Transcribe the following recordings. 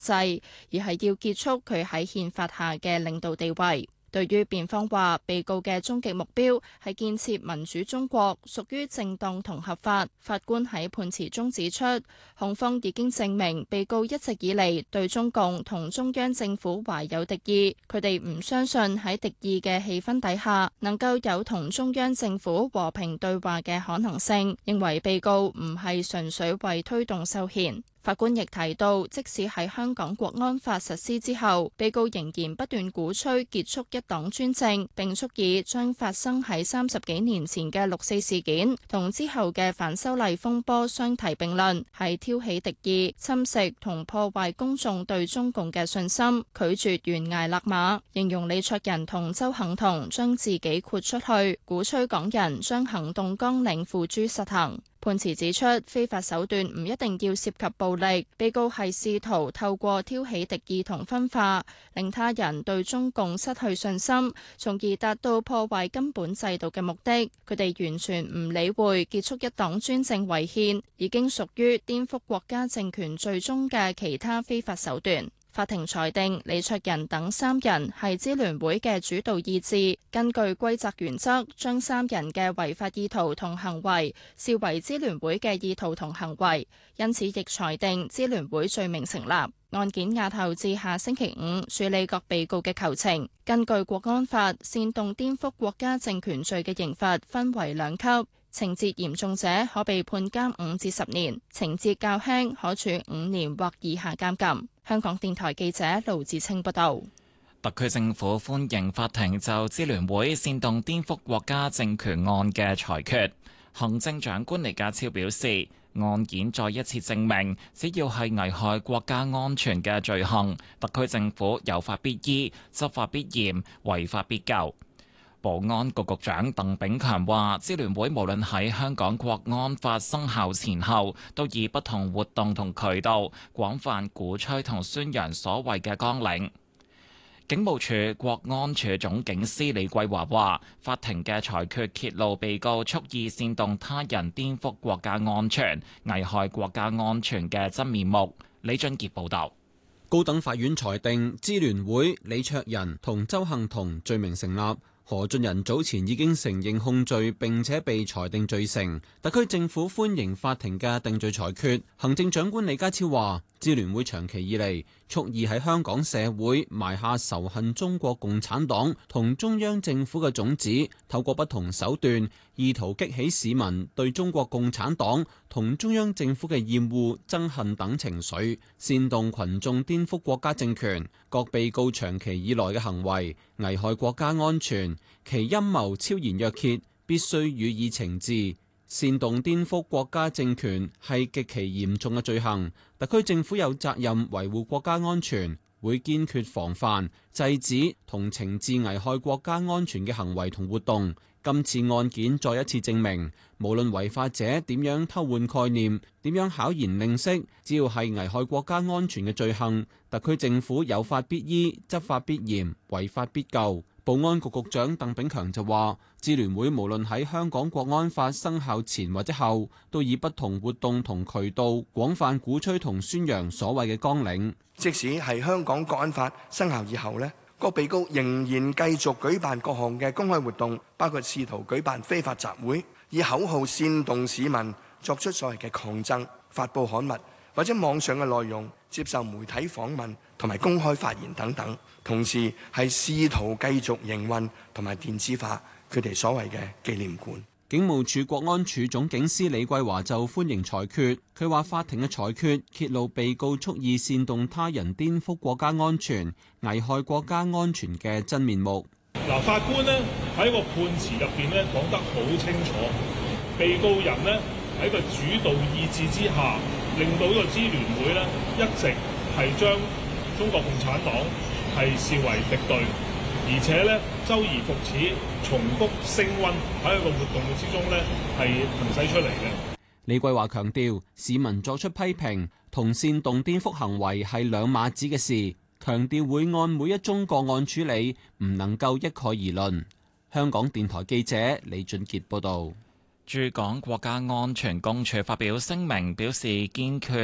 制，而係要結束佢喺憲法下嘅領導地位。對於辯方話被告嘅終極目標係建設民主中國，屬於正當同合法，法官喺判詞中指出，控方已經證明被告一直以嚟對中共同中央政府懷有敵意，佢哋唔相信喺敵意嘅氣氛底下能夠有同中央政府和平對話嘅可能性，認為被告唔係純粹為推動修憲。法官亦提到，即使喺香港國安法實施之後，被告仍然不斷鼓吹結束一黨專政，並蓄意將發生喺30幾年前嘅6·4事件同之後嘅反修例風波相提並論，係挑起敵意、侵蝕同破壞公眾對中共嘅信心，拒絕懸崖勒馬，形容李卓人同鄒幸彤將自己豁出去，鼓吹港人將行動綱領付諸實行。判詞指出，非法手段唔一定要涉及暴力，被告係試圖透過挑起敵意同分化，令他人對中共失去信心，從而達到破壞根本制度嘅目的。佢哋完全唔理會結束一黨專政違憲，已經屬於顛覆國家政權最終嘅其他非法手段。法庭裁定李卓人等3人係支聯會嘅主導意志，根據歸責原則，將3人嘅違法意圖同行為視為支聯會嘅意圖同行為，因此亦裁定支聯會罪名成立。案件押後至下星期5處理各被告嘅求情。根據國安法，煽動顛覆國家政權罪嘅刑罰分為2級。情節嚴重者可被判監5至10年，情節較輕可處5年或以下監禁。香港電台記者盧志清報道。 特區政府歡迎法庭就支聯會煽動顛覆國家政權案嘅裁決。行政長官李家超表示，案件再一次證明，只要係危害國家安全嘅罪行，特區政府有法必依、執法必嚴、違法必究。保安局局長鄧炳強話，支聯會無論喺香港國安法生效前後，都以不同活動同渠道廣泛鼓吹同宣揚所謂嘅綱領。警務處國安處總警司李桂華話，法庭嘅裁決揭露被告蓄意煽動他人顛覆國家安全、危害國家安全嘅真面目。李俊傑報道。 高等法院裁定支聯會李卓人同鄒幸彤罪名成立。何俊仁早前已經承認控罪，並且被裁定罪成。特區政府歡迎法庭嘅定罪裁決。行政長官李家超話，支聯會長期以嚟蓄意喺香港社會埋下仇恨中國共產黨同中央政府嘅種子，透過不同手段，意圖激起市民對中國共產黨同中央政府嘅厭惡、憎恨等情緒，煽動群眾顛覆國家政權。各被告長期以來嘅行為危害國家安全，其陰謀超然若揭，必須予以懲治。煽動顛覆國家政權係極其嚴重嘅罪行，特區政府有責任維護國家安全，會堅決防範、制止同懲治危害國家安全嘅行為同活動。今次案件再一次證明，無論違法者點樣偷換概念，點樣巧言令色，只要係危害國家安全嘅罪行，特區政府有法必依、執法必嚴、違法必究。保安局局長鄧炳強就話，支聯會無論喺香港國安法生效前或者後，都以不同活動同渠道廣泛鼓吹同宣揚所謂嘅綱領。 即使係香港國安法生效以後呢，各被告仍然繼續舉辦各項嘅公開活動，包括試圖舉辦非法集會，以口號煽動市民作出所謂嘅抗爭、發布刊物或者網上嘅內容、接受媒體訪問同埋公開發言等等，同時係試圖繼續營運同埋電子化佢哋所謂嘅紀念館。 警務處國安處總警司李桂華就歡迎裁決，佢話法庭嘅裁決揭露被告蓄意煽動他人顛覆國家安全、危害國家安全嘅真面目。 嗱，法官呢喺個判詞入邊呢講得好清楚，被告人呢喺個主導意志之下，令到呢個支聯會呢一直係將中國共產黨係視為敵對。而且咧，周而復始，重複升溫喺一個活動之中咧，係行使出嚟嘅。 李桂華強調，市民作出批評同煽動顛覆行為係兩碼子嘅事，強調會按每一宗個案處理，唔能夠一概而論。香港電台記者李俊傑報導。 駐港國家安全公署發表聲明，表示堅決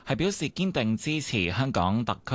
係表示堅定支持香港特區